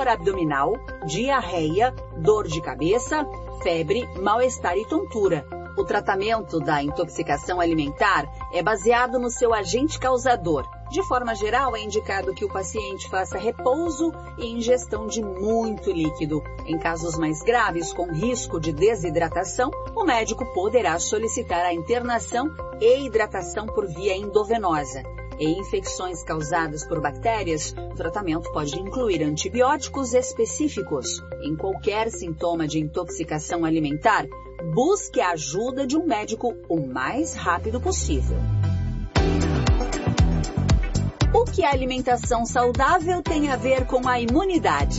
dor abdominal, diarreia, dor de cabeça, febre, mal-estar e tontura. O tratamento da intoxicação alimentar é baseado no seu agente causador. De forma geral, é indicado que o paciente faça repouso e ingestão de muito líquido. Em casos mais graves, com risco de desidratação, o médico poderá solicitar a internação e hidratação por via endovenosa. Em infecções causadas por bactérias, o tratamento pode incluir antibióticos específicos. Em qualquer sintoma de intoxicação alimentar, busque a ajuda de um médico o mais rápido possível. O que a alimentação saudável tem a ver com a imunidade?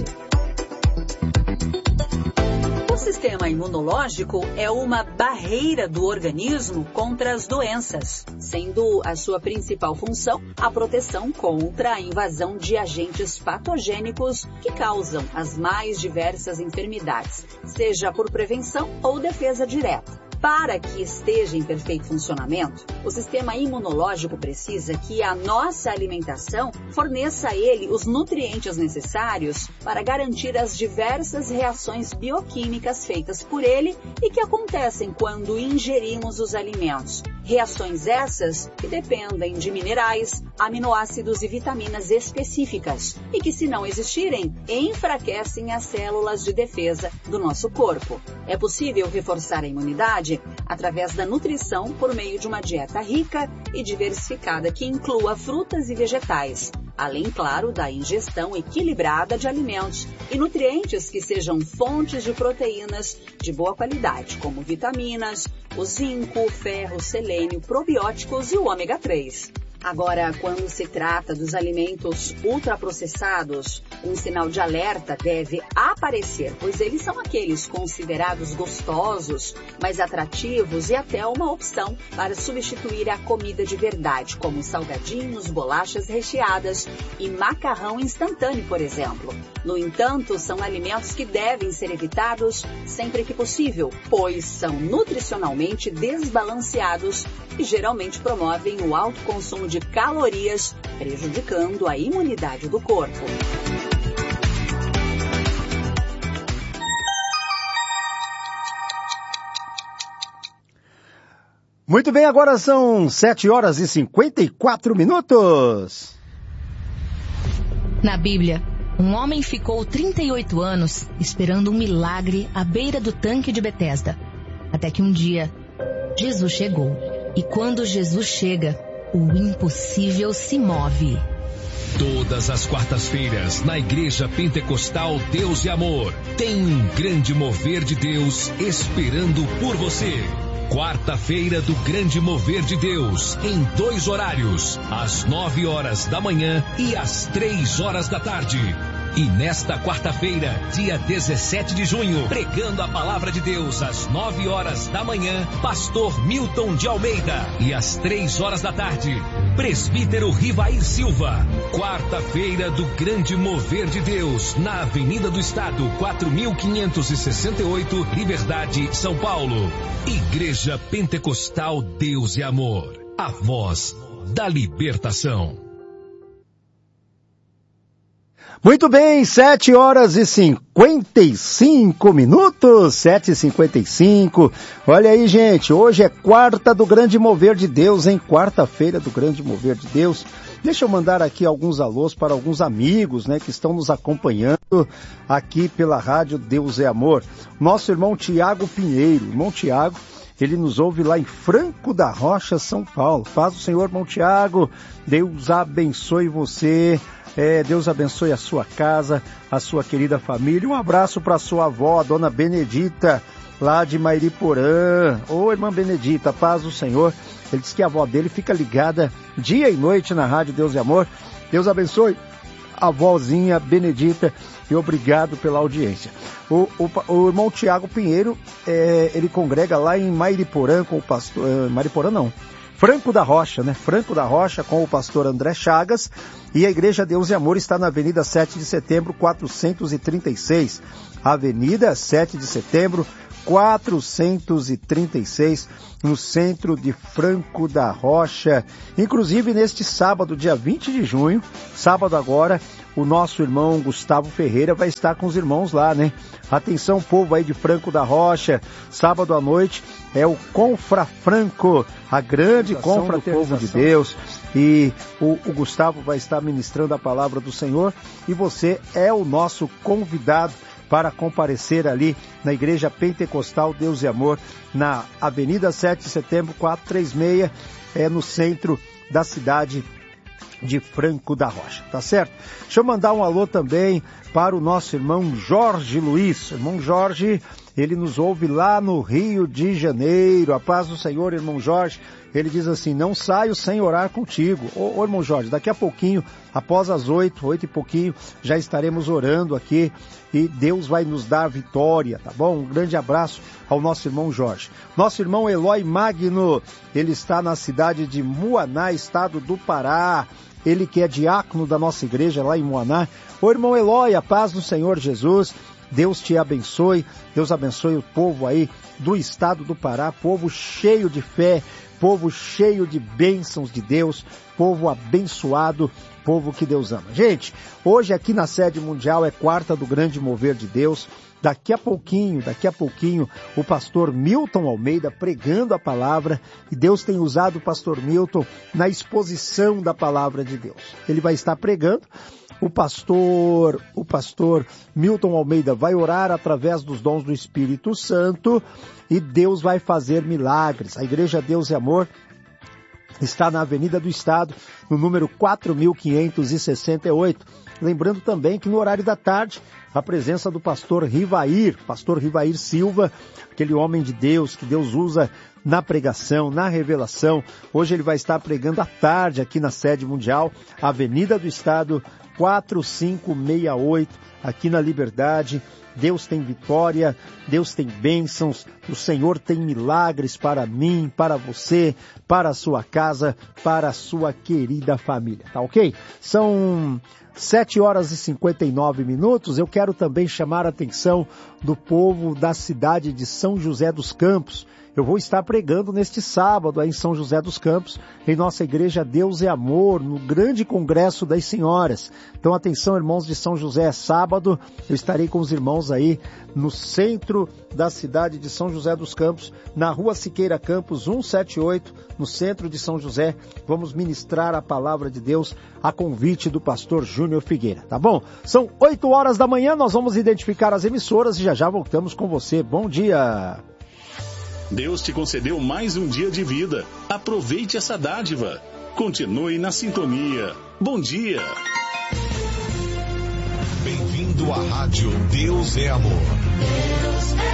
O sistema imunológico é uma barreira do organismo contra as doenças, sendo a sua principal função a proteção contra a invasão de agentes patogênicos que causam as mais diversas enfermidades, seja por prevenção ou defesa direta. Para que esteja em perfeito funcionamento, o sistema imunológico precisa que a nossa alimentação forneça a ele os nutrientes necessários para garantir as diversas reações bioquímicas feitas por ele e que acontecem quando ingerimos os alimentos. Reações essas que dependem de minerais, aminoácidos e vitaminas específicas e que, se não existirem, enfraquecem as células de defesa do nosso corpo. É possível reforçar a imunidade através da nutrição por meio de uma dieta rica e diversificada que inclua frutas e vegetais, além, claro, da ingestão equilibrada de alimentos e nutrientes que sejam fontes de proteínas de boa qualidade, como vitaminas, o zinco, o ferro, o selênio, probióticos e o ômega 3. Agora, quando se trata dos alimentos ultraprocessados, um sinal de alerta deve aparecer, pois eles são aqueles considerados gostosos, mais atrativos e até uma opção para substituir a comida de verdade, como salgadinhos, bolachas recheadas e macarrão instantâneo, por exemplo. No entanto, são alimentos que devem ser evitados sempre que possível, pois são nutricionalmente desbalanceados e geralmente promovem o alto consumo de calorias, prejudicando a imunidade do corpo. Muito bem, agora são 7h54. Na Bíblia, um homem ficou 38 anos esperando um milagre à beira do tanque de Betesda. Até que um dia, Jesus chegou. E quando Jesus chega, o impossível se move. Todas as quartas-feiras, na Igreja Pentecostal Deus e Amor, tem um grande mover de Deus esperando por você. Quarta-feira do Grande Mover de Deus, em 2 horários, às 9 horas da manhã e às 3 horas da tarde. E nesta quarta-feira, dia 17 de junho, pregando a palavra de Deus às 9 horas da manhã, pastor Milton de Almeida. E às 3 horas da tarde, presbítero Rivair Silva. Quarta-feira do Grande Mover de Deus, na Avenida do Estado, 4568, Liberdade, São Paulo. Igreja Pentecostal Deus e Amor, a voz da libertação. Muito bem, 7h55, 7h55. Olha aí, gente, hoje é quarta do Grande Mover de Deus, hein? Quarta-feira do Grande Mover de Deus. Deixa eu mandar aqui alguns alôs para alguns amigos, né, que estão nos acompanhando aqui pela rádio Deus é Amor. Nosso irmão Tiago Pinheiro, irmão Tiago, ele nos ouve lá em Franco da Rocha, São Paulo. Paz do Senhor, irmão Tiago, Deus abençoe você. Deus abençoe a sua casa, a sua querida família. Um abraço para sua avó, a dona Benedita, lá de Mairiporã. Ô, irmã Benedita, paz do Senhor. Ele disse que a avó dele fica ligada dia e noite na rádio Deus e Amor. Deus abençoe a avózinha Benedita e obrigado pela audiência. O irmão Tiago Pinheiro, ele congrega lá em Mairiporã com o pastor... Mairiporã não. Franco da Rocha, né? Franco da Rocha com o pastor André Chagas. E a Igreja Deus e Amor está na Avenida 7 de Setembro, 436. Avenida 7 de Setembro, 436, no centro de Franco da Rocha. Inclusive, neste sábado, dia 20 de junho, sábado agora, o nosso irmão Gustavo Ferreira vai estar com os irmãos lá, né? Atenção, povo aí de Franco da Rocha, sábado à noite é o Confrafranco, a grande confra do povo de Deus. E o Gustavo vai estar ministrando a palavra do Senhor e você é o nosso convidado para comparecer ali na Igreja Pentecostal Deus e Amor, na Avenida 7 de Setembro, 436, no centro da cidade de Franco da Rocha, tá certo? Deixa eu mandar um alô também para o nosso irmão Jorge Luiz. Irmão Jorge, ele nos ouve lá no Rio de Janeiro. A paz do Senhor, irmão Jorge. Ele diz assim, não saio sem orar contigo. Ô irmão Jorge, daqui a pouquinho, após as 8 e pouquinho, já estaremos orando aqui e Deus vai nos dar vitória, tá bom? Um grande abraço ao nosso irmão Jorge. Nosso irmão Eloy Magno, ele está na cidade de Muaná, estado do Pará. Ele que é diácono da nossa igreja lá em Muaná. Ô irmão Eloy, a paz do Senhor Jesus. Deus te abençoe, Deus abençoe o povo aí do estado do Pará, povo cheio de fé, povo cheio de bênçãos de Deus, povo abençoado, povo que Deus ama. Gente, hoje aqui na sede mundial é quarta do grande mover de Deus. Daqui a pouquinho, o pastor Milton Almeida pregando a palavra, e Deus tem usado o pastor Milton na exposição da palavra de Deus. Ele vai estar pregando. O pastor Milton Almeida vai orar através dos dons do Espírito Santo e Deus vai fazer milagres. A Igreja Deus e Amor está na Avenida do Estado, no número 4568. Lembrando também que no horário da tarde, a presença do pastor Rivair Silva, aquele homem de Deus que Deus usa na pregação, na revelação. Hoje ele vai estar pregando à tarde aqui na sede mundial, Avenida do Estado, 4568, aqui na Liberdade. Deus tem vitória, Deus tem bênçãos, o Senhor tem milagres para mim, para você, para a sua casa, para a sua querida família, tá ok? São 7h59. Eu quero também chamar a atenção do povo da cidade de São José dos Campos. Eu vou estar pregando neste sábado aí em São José dos Campos, em nossa igreja Deus é Amor, no grande congresso das senhoras. Então atenção, irmãos de São José, sábado eu estarei com os irmãos aí no centro da cidade de São José dos Campos, na rua Siqueira Campos 178, no centro de São José. Vamos ministrar a palavra de Deus a convite do pastor Júnior Figueira, tá bom? São 8h, nós vamos identificar as emissoras e já voltamos com você. Bom dia! Deus te concedeu mais um dia de vida. Aproveite essa dádiva. Continue na sintonia. Bom dia. Bem-vindo à Rádio Deus é Amor. Deus é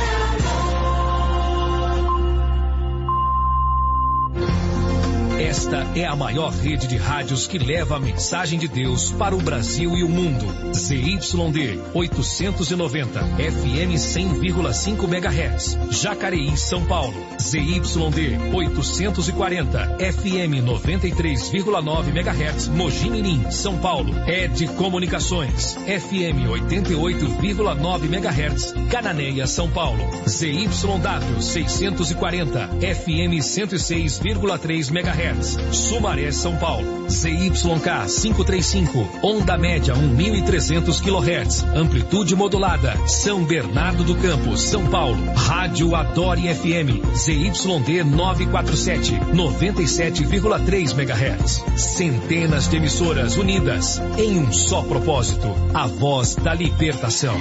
Esta é a maior rede de rádios que leva a mensagem de Deus para o Brasil e o mundo. ZYD 890, FM 100,5 MHz, Jacareí, São Paulo. ZYD 840, FM 93,9 MHz, Mogi Mirim, São Paulo. ED Comunicações, FM 88,9 MHz, Cananéia, São Paulo. ZYW 640, FM 106,3 MHz. Sumaré, São Paulo. ZYK 535, onda média 1.300 kHz, amplitude modulada, São Bernardo do Campo, São Paulo. Rádio Adore FM, ZYD 947, 97,3 MHz. Centenas de emissoras unidas em um só propósito, a voz da libertação.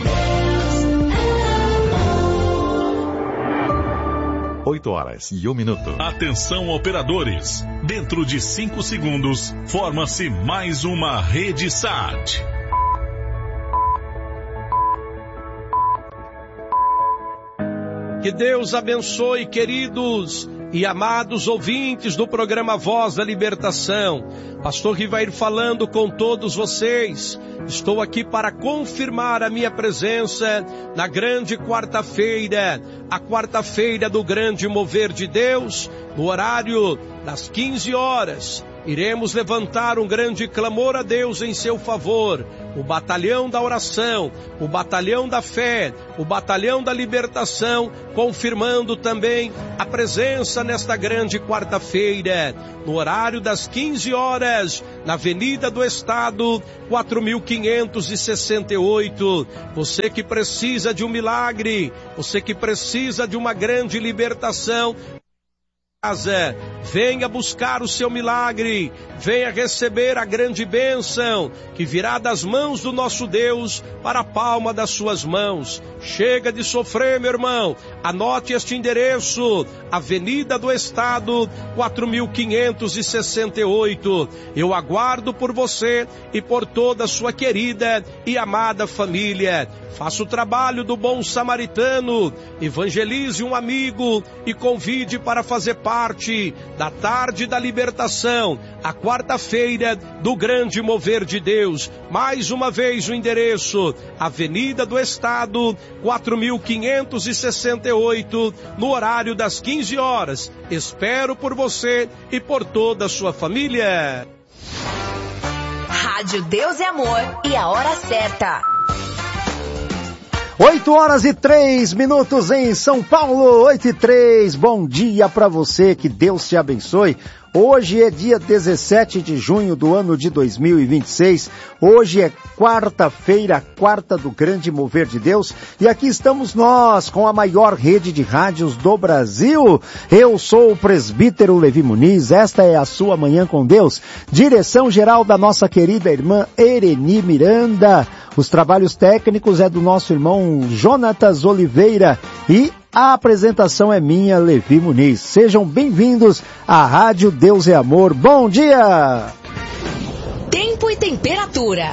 8h01. Atenção, operadores. Dentro de 5 segundos, forma-se mais uma rede SAT. Que Deus abençoe, queridos e amados ouvintes do programa Voz da Libertação. Pastor Rivair falando com todos vocês. Estou aqui para confirmar a minha presença na grande quarta-feira, a quarta-feira do grande mover de Deus, no horário das 15 horas. Iremos levantar um grande clamor a Deus em seu favor, o batalhão da oração, o batalhão da fé, o batalhão da libertação, confirmando também a presença nesta grande quarta-feira, no horário das 15 horas, na Avenida do Estado, 4568. Você que precisa de um milagre, você que precisa de uma grande libertação, venha buscar o seu milagre, venha receber a grande bênção que virá das mãos do nosso Deus para a palma das suas mãos. Chega de sofrer, meu irmão, anote este endereço, Avenida do Estado, 4568. Eu aguardo por você e por toda a sua querida e amada família. Faça o trabalho do bom samaritano, evangelize um amigo e convide para fazer parte da tarde da libertação, a quarta-feira do grande mover de Deus. Mais uma vez o endereço, Avenida do Estado, 4568, no horário das 15 horas. Espero por você e por toda a sua família. Rádio Deus e Amor e a hora certa. 8h03 em São Paulo, 8h03. Bom dia para você, que Deus te abençoe. Hoje é dia 17 de junho do ano de 2026. Hoje é quarta-feira, quarta do grande mover de Deus. E aqui estamos nós com a maior rede de rádios do Brasil. Eu sou o presbítero Levi Muniz. Esta é a sua Manhã com Deus. Direção geral da nossa querida irmã Ereni Miranda. Os trabalhos técnicos é do nosso irmão Jonatas Oliveira e a apresentação é minha, Levi Muniz. Sejam bem-vindos à Rádio Deus e Amor. Bom dia! Tempo e temperatura.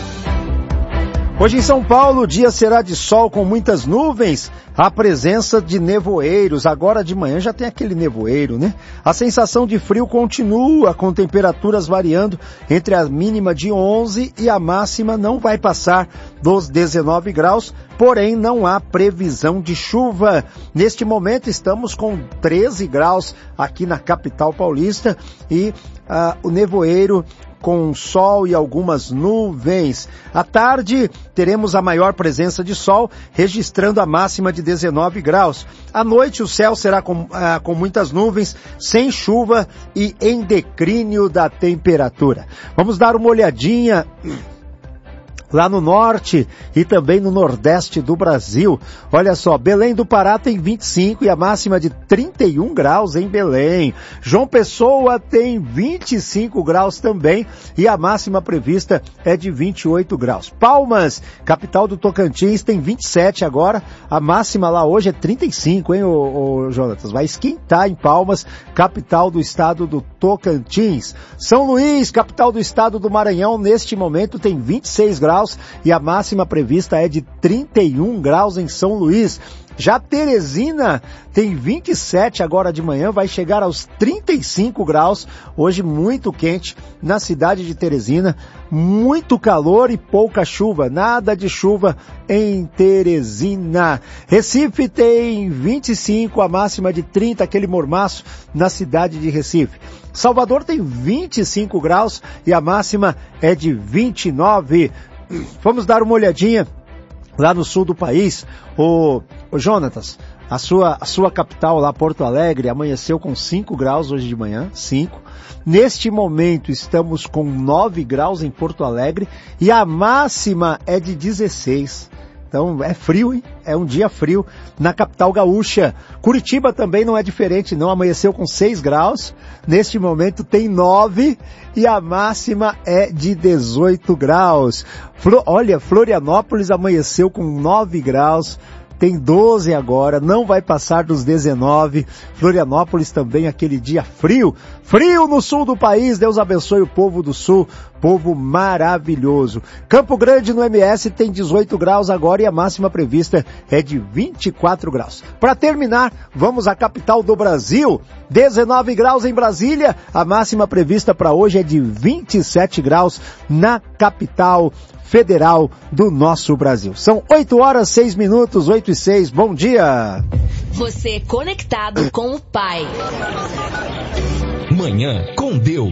Hoje em São Paulo o dia será de sol com muitas nuvens. A presença de nevoeiros, agora de manhã já tem aquele nevoeiro, né? A sensação de frio continua, com temperaturas variando entre a mínima de 11 e a máxima não vai passar dos 19 graus, porém não há previsão de chuva. Neste momento estamos com 13 graus aqui na capital paulista e o nevoeiro com sol e algumas nuvens. À tarde, teremos a maior presença de sol, registrando a máxima de 19 graus. À noite, o céu será com muitas nuvens, sem chuva e em declínio da temperatura. Vamos dar uma olhadinha lá no norte e também no nordeste do Brasil. Olha só, Belém do Pará tem 25 e a máxima de 31 graus em Belém. João Pessoa tem 25 graus também e a máxima prevista é de 28 graus. Palmas, capital do Tocantins, tem 27 agora, a máxima lá hoje é 35, hein, ô Jonatas? Vai esquentar em Palmas, capital do estado do Tocantins. São Luís, capital do estado do Maranhão, neste momento tem 26 graus e a máxima prevista é de 31 graus em São Luís. Já Teresina tem 27 agora de manhã, vai chegar aos 35 graus, hoje muito quente na cidade de Teresina, muito calor e pouca chuva, nada de chuva em Teresina. Recife tem 25, a máxima de 30, aquele mormaço na cidade de Recife. Salvador tem 25 graus e a máxima é de 29. Vamos dar uma olhadinha lá no sul do país. O Jonatas, a sua capital lá, Porto Alegre, amanheceu com 5 graus hoje de manhã, 5. Neste momento estamos com 9 graus em Porto Alegre e a máxima é de 16. Então é frio, hein? É um dia frio na capital gaúcha. Curitiba também não é diferente, não. Amanheceu com 6 graus. Neste momento tem 9 e a máxima é de 18 graus. Olha, Florianópolis amanheceu com 9 graus. Tem 12 agora, não vai passar dos 19. Florianópolis também aquele dia frio. Frio no sul do país, Deus abençoe o povo do sul, povo maravilhoso. Campo Grande no MS tem 18 graus agora e a máxima prevista é de 24 graus. Para terminar, vamos à capital do Brasil. 19 graus em Brasília, a máxima prevista para hoje é de 27 graus na capital federal do nosso Brasil. São 8h06, 8h06, bom dia! Você conectado com o Pai. Manhã com Deus.